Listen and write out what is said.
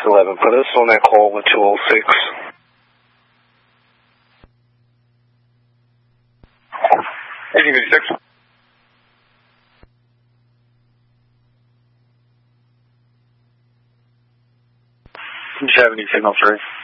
11, put us on that call with 206. Anything 56. Do you have any signal 3?